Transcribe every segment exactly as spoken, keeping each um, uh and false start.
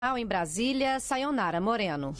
Em Brasília, Sayonara Moreno.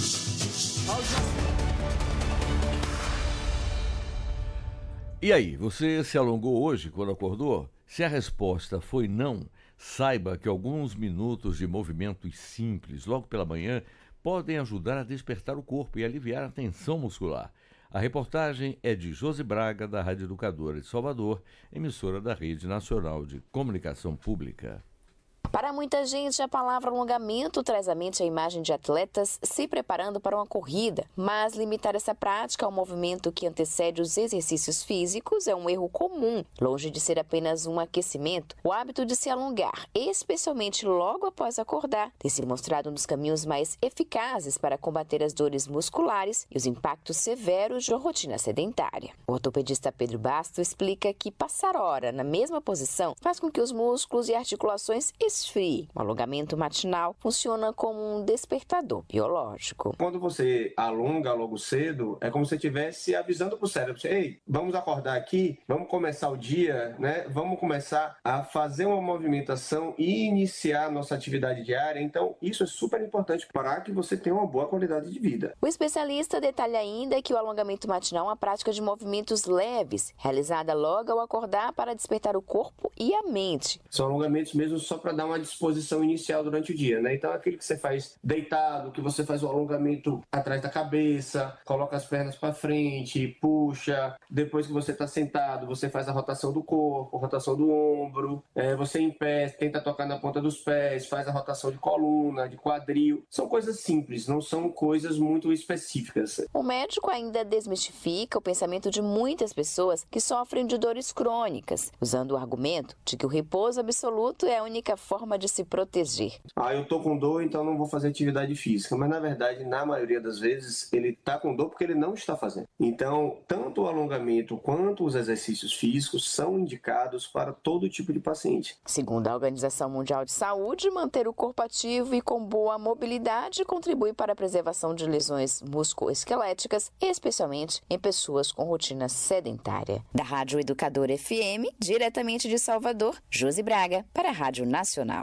E aí, você se alongou hoje quando acordou? Se a resposta foi não, saiba que alguns minutos de movimentos simples logo pela manhã podem ajudar a despertar o corpo e aliviar a tensão muscular. A reportagem é de Josi Braga, da Rádio Educadora de Salvador, emissora da Rede Nacional de Comunicação Pública. Para muita gente, a palavra alongamento traz à mente a imagem de atletas se preparando para uma corrida, mas limitar essa prática ao movimento que antecede os exercícios físicos é um erro comum. Longe de ser apenas um aquecimento, o hábito de se alongar, especialmente logo após acordar, tem se mostrado um dos caminhos mais eficazes para combater as dores musculares e os impactos severos de uma rotina sedentária. O ortopedista Pedro Basto explica que passar hora na mesma posição faz com que os músculos e articulações esfriem. O alongamento matinal funciona como um despertador biológico. Quando você alonga logo cedo, é como se você estivesse avisando para o cérebro: ei, vamos acordar aqui, vamos começar o dia, né? Vamos começar a fazer uma movimentação e iniciar a nossa atividade diária. Então, isso é super importante para que você tenha uma boa qualidade de vida. O especialista detalha ainda que o alongamento matinal é uma prática de movimentos leves, realizada logo ao acordar para despertar o corpo e a mente. São alongamentos mesmo só para dar uma disposição inicial durante o dia, né? Então, aquele que você faz deitado, que você faz o alongamento atrás da cabeça, coloca as pernas para frente, puxa. Depois que você está sentado, você faz a rotação do corpo, rotação do ombro. É, você em pé, tenta tocar na ponta dos pés, faz a rotação de coluna, de quadril. São coisas simples, não são coisas muito específicas. O médico ainda desmistifica o pensamento de muitas pessoas que sofrem de dores crônicas, usando o argumento de que o repouso absoluto é a única forma de se proteger. Ah, eu tô com dor, então não vou fazer atividade física. Mas, na verdade, na maioria das vezes, ele tá com dor porque ele não está fazendo. Então, tanto o alongamento quanto os exercícios físicos são indicados para todo tipo de paciente. Segundo a Organização Mundial de Saúde, manter o corpo ativo e com boa mobilidade contribui para a preservação de lesões musculoesqueléticas, especialmente em pessoas com rotina sedentária. Da Rádio Educadora F M, diretamente de Salvador, Josi Braga, para a Rádio Nacional.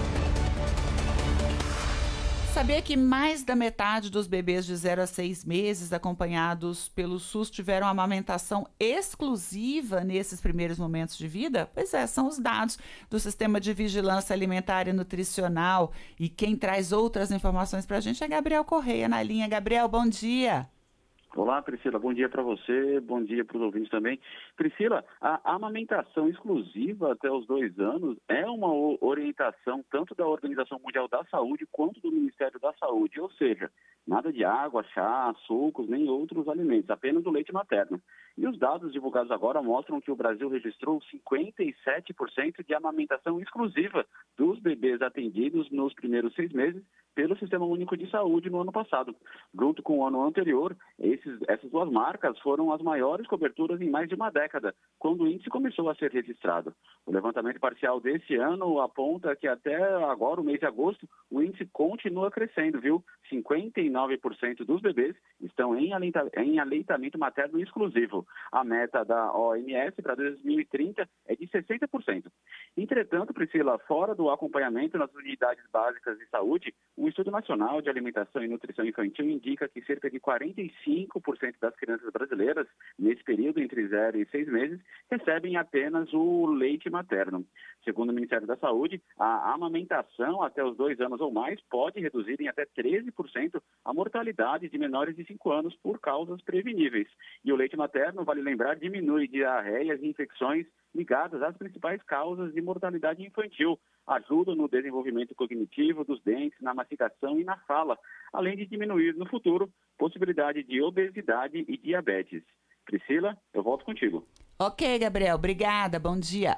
Sabia que mais da metade dos bebês de zero a seis meses acompanhados pelo SUS tiveram amamentação exclusiva nesses primeiros momentos de vida? Pois é, são os dados do Sistema de Vigilância Alimentar e Nutricional. E quem traz outras informações para a gente é Gabriel Correia na linha. Gabriel, bom dia. Olá, Priscila, bom dia para você, bom dia para os ouvintes também. Priscila, a amamentação exclusiva até os dois anos é uma orientação tanto da Organização Mundial da Saúde quanto do Ministério da Saúde, ou seja, nada de água, chá, sucos, nem outros alimentos, apenas o leite materno. E os dados divulgados agora mostram que o Brasil registrou cinquenta e sete por cento de amamentação exclusiva dos bebês atendidos nos primeiros seis meses pelo Sistema Único de Saúde no ano passado. Junto com o ano anterior, esses, essas duas marcas foram as maiores coberturas em mais de uma década, quando o índice começou a ser registrado. O levantamento parcial desse ano aponta que até agora, o mês de agosto, o índice continua crescendo, viu? cinquenta e nove por cento dos bebês estão em, aleita, em aleitamento materno exclusivo. A meta da O M S para dois mil e trinta é de sessenta por cento. Entretanto, Priscila, fora do acompanhamento nas unidades básicas de saúde, o Instituto Nacional de Alimentação e Nutrição Infantil indica que cerca de quarenta e cinco por cento das crianças brasileiras, nesse período entre zero e seis meses, recebem apenas o leite materno. Segundo o Ministério da Saúde, a amamentação até os dois anos ou mais pode reduzir em até treze por cento a mortalidade de menores de cinco anos por causas preveníveis. E o leite materno, vale lembrar, diminui diarreias e infecções ligadas às principais causas de mortalidade infantil, ajuda no desenvolvimento cognitivo dos dentes, na mastigação e na fala, além de diminuir no futuro possibilidade de obesidade e diabetes. Priscila, eu volto contigo. Ok, Gabriel, obrigada, bom dia.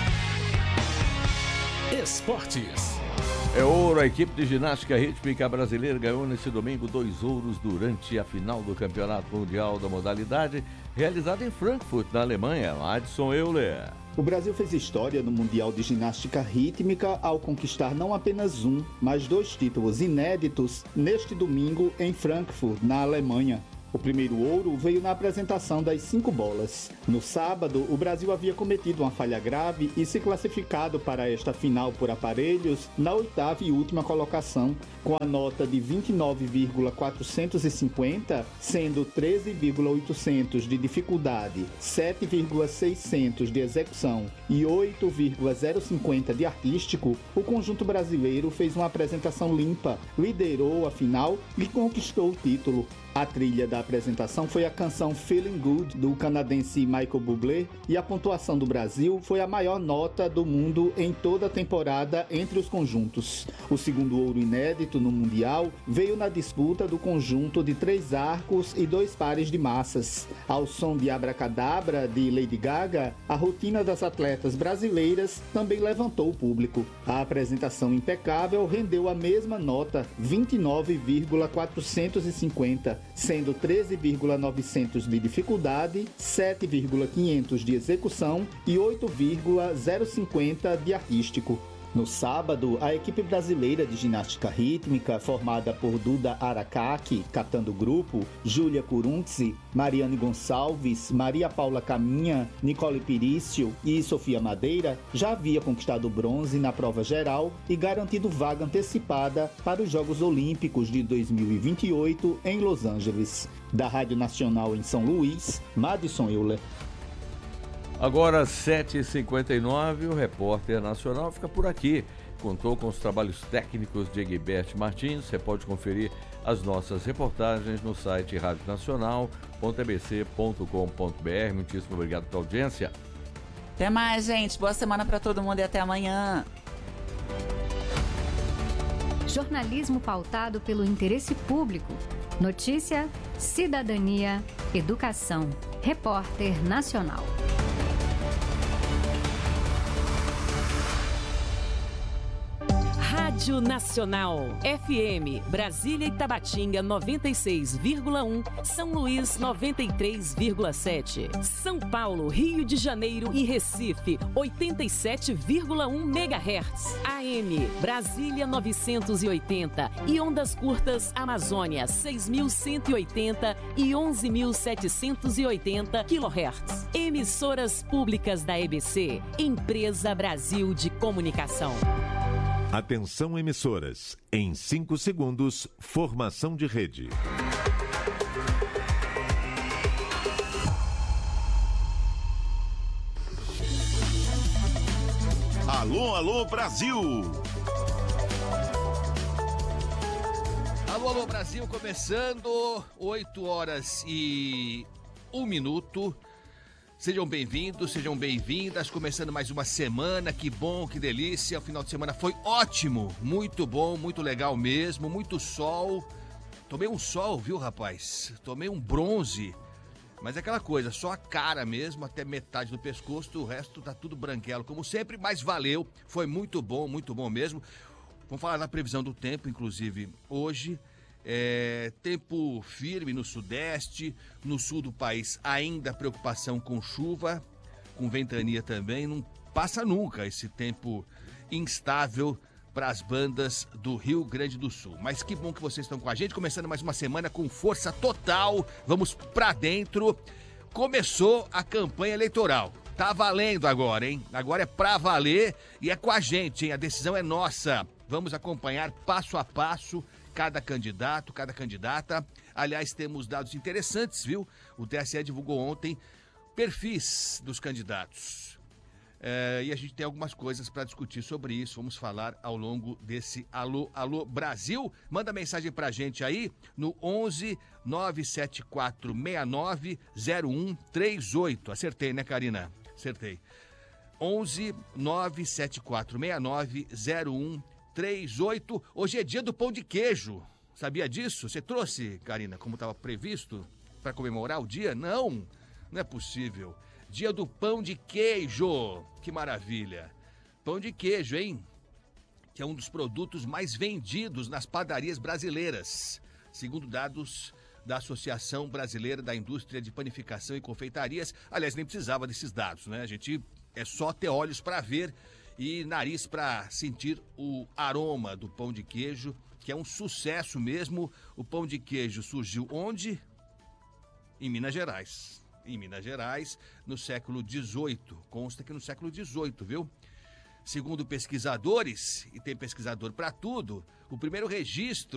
Esportes. É ouro, a equipe de ginástica rítmica brasileira ganhou nesse domingo dois ouros durante a final do Campeonato Mundial da modalidade, realizada em Frankfurt, na Alemanha. Adson Euler. O Brasil fez história no Mundial de Ginástica Rítmica ao conquistar não apenas um, mas dois títulos inéditos neste domingo em Frankfurt, na Alemanha. O primeiro ouro veio na apresentação das cinco bolas. No sábado, o Brasil havia cometido uma falha grave e se classificado para esta final por aparelhos na oitava e última colocação, com a nota de vinte e nove vírgula quatrocentos e cinquenta, sendo treze vírgula oitocentos de dificuldade, sete vírgula seiscentos de execução e oito vírgula zero cinquenta de artístico. O conjunto brasileiro fez uma apresentação limpa, liderou a final e conquistou o título. A trilha da apresentação foi a canção Feeling Good, do canadense Michael Bublé, e a pontuação do Brasil foi a maior nota do mundo em toda a temporada entre os conjuntos. O segundo ouro inédito no Mundial veio na disputa do conjunto de três arcos e dois pares de massas. Ao som de Abracadabra, de Lady Gaga, a rotina das atletas brasileiras também levantou o público. A apresentação impecável rendeu a mesma nota, vinte e nove vírgula quatrocentos e cinquenta, sendo treze vírgula novecentos de dificuldade, sete vírgula quinhentos de execução e oito vírgula zero cinquenta de artístico. No sábado, a equipe brasileira de ginástica rítmica, formada por Duda Aracaki, catando grupo, Júlia Curuntzi, Mariane Gonçalves, Maria Paula Caminha, Nicole Pirício e Sofia Madeira, já havia conquistado bronze na prova geral e garantido vaga antecipada para os Jogos Olímpicos de dois mil e vinte e oito em Los Angeles. Da Rádio Nacional em São Luís, Madison Euler. Agora, sete e cinquenta e nove, o repórter nacional fica por aqui. Contou com os trabalhos técnicos de Egberto Martins. Você pode conferir as nossas reportagens no site rádio nacional ponto a b c ponto com ponto b r. Muitíssimo obrigado pela audiência. Até mais, gente. Boa semana para todo mundo e até amanhã. Jornalismo pautado pelo interesse público. Notícia, cidadania, educação. Repórter Nacional. Rádio Nacional, F M, Brasília e Tabatinga noventa e seis vírgula um, São Luís noventa e três vírgula sete, São Paulo, Rio de Janeiro e Recife oitenta e sete vírgula um megahertz, A M, Brasília novecentos e oitenta e ondas curtas Amazônia seis mil cento e oitenta e onze mil setecentos e oitenta quilohertz. Emissoras públicas da E B C, Empresa Brasil de Comunicação. Atenção, emissoras. Em cinco segundos, formação de rede. Alô, alô, Brasil! Alô, alô, Brasil, começando, oito horas e um minuto. Sejam bem-vindos, sejam bem-vindas, começando mais uma semana, que bom, que delícia, o final de semana foi ótimo, muito bom, muito legal mesmo, muito sol, tomei um sol, viu, rapaz, tomei um bronze, mas é aquela coisa, só a cara mesmo, até metade do pescoço, o resto tá tudo branquelo, como sempre, mas valeu, foi muito bom, muito bom mesmo. Vamos falar da previsão do tempo, inclusive, hoje. É, tempo firme no sudeste, no sul do país ainda preocupação com chuva, com ventania também, não passa nunca esse tempo instável para as bandas do Rio Grande do Sul. Mas que bom que vocês estão com a gente, começando mais uma semana com força total, vamos para dentro, começou a campanha eleitoral, tá valendo agora, hein? Agora é pra valer e é com a gente, hein? A decisão é nossa, vamos acompanhar passo a passo cada candidato, cada candidata. Aliás, temos dados interessantes, viu? O T S E divulgou ontem perfis dos candidatos. É, e a gente tem algumas coisas para discutir sobre isso. Vamos falar ao longo desse Alô, Alô Brasil. Manda mensagem pra gente aí no onze nove sete quatro seis nove zero um três oito. Acertei, né, Karina? Acertei. onze nove sete quatro seis nove zero um três oito. Hoje é dia do pão de queijo. Sabia disso? Você trouxe, Karina, como estava previsto, para comemorar o dia? Não, não é possível. Dia do pão de queijo. Que maravilha. Pão de queijo, hein? Que é um dos produtos mais vendidos nas padarias brasileiras, segundo dados da Associação Brasileira da Indústria de Panificação e Confeitarias. Aliás, nem precisava desses dados, né? A gente é só ter olhos para ver e nariz para sentir o aroma do pão de queijo, que é um sucesso mesmo. O pão de queijo surgiu onde? em Minas Gerais. Em Minas Gerais, no século dezoito. Consta que no século dezoito, viu? Segundo pesquisadores, e tem pesquisador para tudo, o primeiro registro